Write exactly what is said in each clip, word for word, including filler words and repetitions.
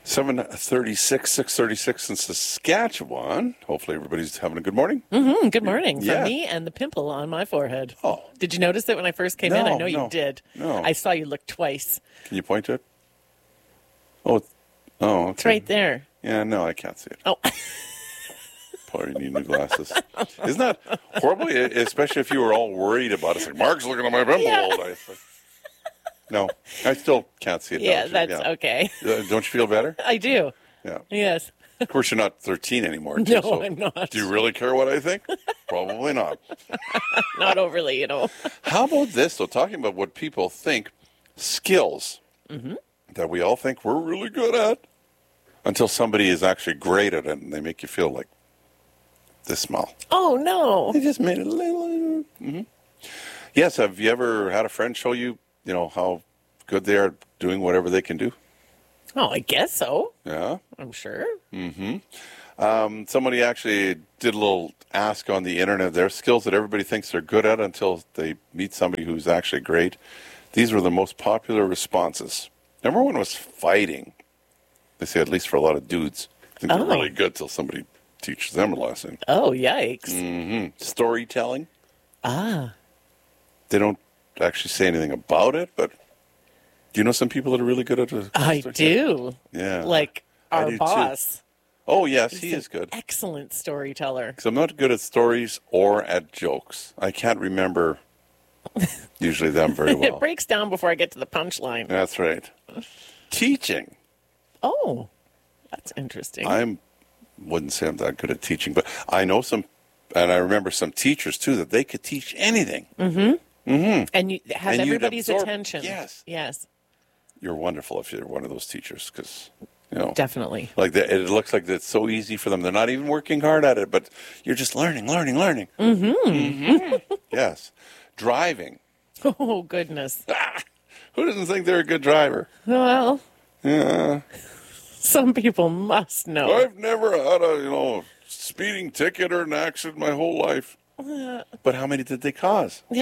seven thirty-six, six thirty-six in Saskatchewan. Hopefully everybody's having a good morning. Mm-hmm. Good morning Yeah. from me and the pimple on my forehead. Oh. Did you notice it when I first came in? No, I know no, you did. no. I saw you look twice. Can you point to it? Oh, it's- oh, okay. It's right there. Yeah, no, I can't see it. Oh, Probably need new glasses. Isn't that horrible? E- Especially if you were all worried about it. It's like, Mark's looking at my pimple Yeah. all day. It's like, no, I still can't see it. yeah, don't you? that's Yeah. okay. Uh, Don't you feel better? I do. Yeah. Yes. Of course, you're not thirteen anymore. Too, No, so I'm not. Do you really care what I think? Probably not. Not overly, you know. How about this, though? Talking about what people think, skills Mm-hmm. that we all think we're really good at until somebody is actually great at it and they make you feel like this small. Oh, no. They just made it a little. hmm Yes, have you ever had a friend show you, you know, how good they are doing whatever they can do? Oh, I guess so. Yeah. I'm sure. Um, somebody actually did a little ask on the internet. There are skills that everybody thinks they're good at until they meet somebody who's actually great. These were the most popular responses. Number one was fighting. They say at least for a lot of dudes. I think Oh. they're really good till somebody teaches them a lesson. Oh, yikes. hmm Storytelling. Ah. They don't actually say anything about it, but do you know some people that are really good at it? I do. Yeah. Like I our do too. boss. Oh, yes, he He's is an good. Excellent storyteller. Because I'm not good at stories or at jokes. I can't remember usually them very well. It breaks down before I get to the punchline. That's right. Teaching. Oh, that's interesting. I wouldn't say I'm that good at teaching, but I know some, and I remember some teachers too, that they could teach anything. and you have And you'd everybody's absorb- attention. yes. Yes, You're wonderful if you're one of those teachers because, you know, definitely. like the, it looks like it's so easy for them. They're not even working hard at it, but you're just learning, learning, learning. Mm-hmm. Yes. Driving. Oh, goodness. Who doesn't think they're a good driver? Well, Yeah. some people must know. I've never had a, you know, speeding ticket or an accident my whole life. But how many did they cause? Yeah.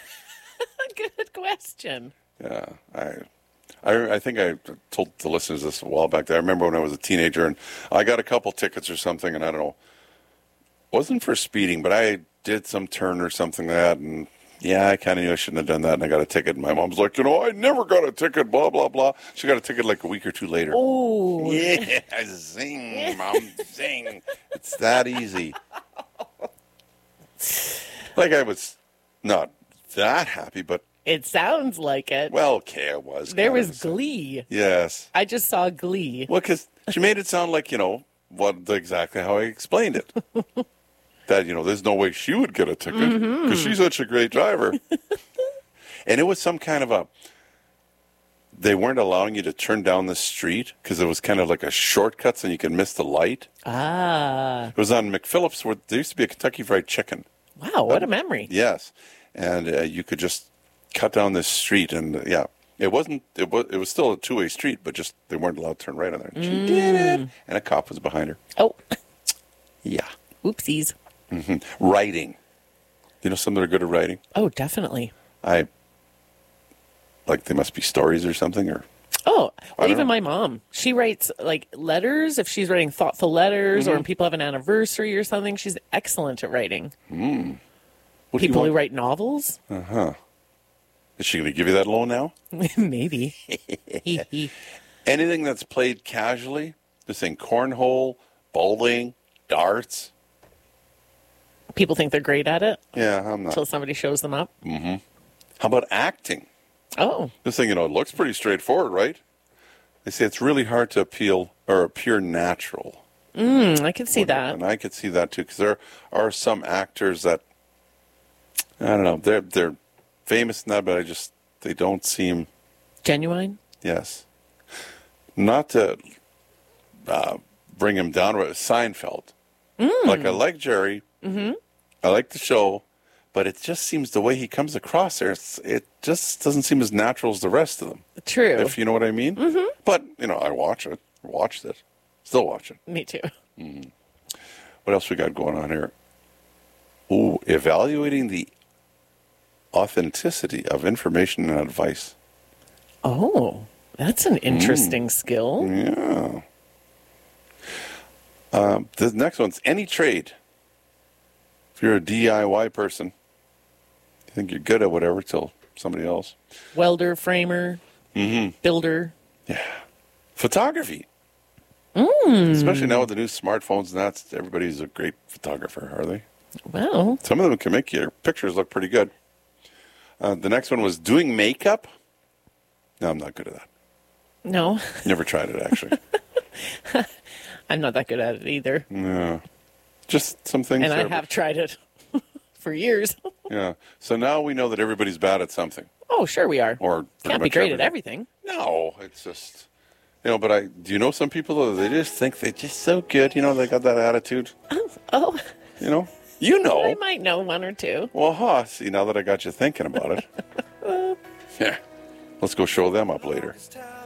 Good question. Yeah, I, I, I think I told the listeners this a while back. I remember when I was a teenager and I got a couple tickets or something, and I don't know, wasn't for speeding, but I did some turn or something like that, and yeah, I kind of knew I shouldn't have done that, and I got a ticket. And my mom's like, you know, I never got a ticket, blah blah blah. She got a ticket like a week or two later. Oh, Yeah, zing, mom, zing. It's that easy. Like I was not that happy, but it sounds like it. well, okay, I was. There kind of was the same. Glee. Yes. I just saw Glee. Well, because she made it sound like, you know, what exactly how I explained it. That, you know, there's no way she would get a ticket because Mm-hmm. she's such a great driver. And it was some kind of a, they weren't allowing you to turn down the street because it was kind of like a shortcut so you could miss the light. Ah, It was on McPhillips where there used to be a Kentucky Fried Chicken. wow, what a memory. Yes. And uh, you could just cut down this street and, uh, yeah. It wasn't, it was, it was still a two-way street, but just they weren't allowed to turn right on there. She Mm. did it. And a cop was behind her. Oh, Yeah. oopsies. Writing. You know some that are good at writing? Oh, definitely. I, like they must be stories or something, or Oh, I well, don't even know. my mom. She writes like letters. If she's writing thoughtful letters Mm-hmm. or when people have an anniversary or something, she's excellent at writing. what do you People who want? write novels, Is she going to give you that loan now? maybe. Hee hee. Anything that's played casually, this thing, cornhole, bowling, darts. People think they're great at it Yeah, I'm not. until somebody shows them up. How about acting? Oh, This thing, you know, it looks pretty straightforward, right? They say it's really hard to appeal or appear natural. mm, I can see that. And I could see that too, because there are some actors that, I don't know, they're they're famous in that, but I just, they don't seem, Genuine. yes. Not to uh, bring him down, but Seinfeld. Like, I like Jerry. Mm-hmm. I like the show, but it just seems the way he comes across there, it's, it just doesn't seem as natural as the rest of them, True. if you know what I mean. Mm-hmm. But, you know, I watch it, watched it, still watch it. Me too. What else we got going on here? Ooh, evaluating the authenticity of information and advice. Oh, that's an interesting skill. Yeah. Um, the next one's any trade. If you're a D I Y person, you think you're good at whatever till somebody else. Welder, framer, Mm-hmm. builder. Yeah. Photography. Mm. Especially now with the new smartphones, and that's everybody's a great photographer, are they? Well, Some of them can make your pictures look pretty good. Uh, the next one was doing makeup. No, I'm not good at that. no, Never tried it, actually. I'm not that good at it either. No. Just some things. And I there, have tried it for years. but- Yeah. So now we know that everybody's bad at something. Oh, sure we are. Or pretty Can't be much great at everything. No, it's just, you know, but I, do you know some people that they just think they're just so good? You know, they got that attitude. Oh, You know? You I know. might know one or two. Well, huh. See, now that I got you thinking about it. Yeah. Let's go show them up later.